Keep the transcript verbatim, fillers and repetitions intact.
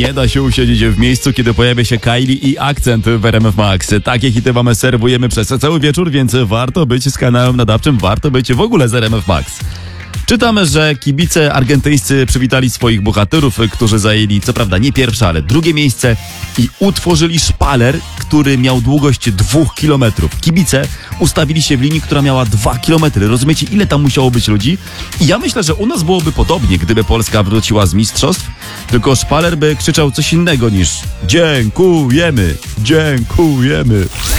Nie da się usiedzieć w miejscu, kiedy pojawia się Kylie i Akcent w R M F Max. Takie hity wam serwujemy przez cały wieczór, więc warto być z kanałem nadawczym, warto być w ogóle z R M F Max. Czytamy, że kibice argentyńscy przywitali swoich bohaterów, którzy zajęli co prawda nie pierwsze, ale drugie miejsce i utworzyli szpaler, który miał długość dwóch kilometrów. Kibice ustawili się w linii, która miała dwa kilometry. Rozumiecie, ile tam musiało być ludzi? I ja myślę, że u nas byłoby podobnie, gdyby Polska wróciła z mistrzostw, tylko szpaler by krzyczał coś innego niż dziękujemy, dziękujemy.